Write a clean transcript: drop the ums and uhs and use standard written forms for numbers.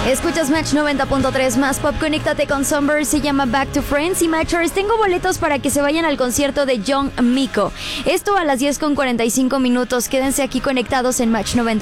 Escuchas Match 90.3 más pop, conéctate con Sunburst, se llama Back to Friends. Y Matchers, tengo boletos para que se vayan al concierto de Young Miko. Esto a las 10:45. Quédense aquí conectados en Match 90.